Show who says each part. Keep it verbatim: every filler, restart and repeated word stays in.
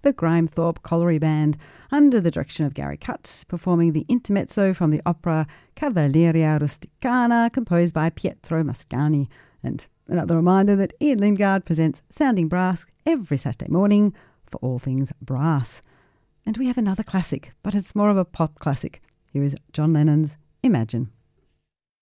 Speaker 1: the Grimethorpe Colliery Band, under the direction of Gary Cutt, performing the intermezzo from the opera Cavalleria Rusticana, composed by Pietro Mascagni. And another reminder that Ian Lingard presents Sounding Brass every Saturday morning for all things brass. And we have another classic, but it's more of a pop classic. Here is John Lennon's Imagine.